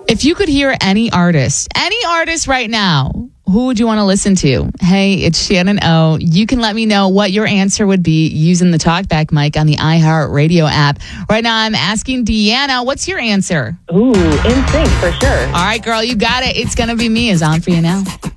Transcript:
If you could hear any artist right now, who would you want to listen to? Hey, it's Shannon O. You can let me know what your answer would be using the TalkBack mic on the iHeartRadio app. Right now, I'm asking Deanna, what's your answer? Ooh, NSYNC for sure. All right, girl, you got it. It's going to be me is on for you now.